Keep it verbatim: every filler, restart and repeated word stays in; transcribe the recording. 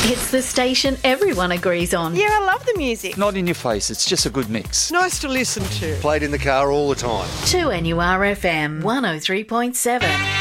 It's the station everyone agrees on. Yeah, I love the music. Not in your face, it's just a good mix. Nice to listen to. Played in the car all the time. two N U R F M one oh three point seven.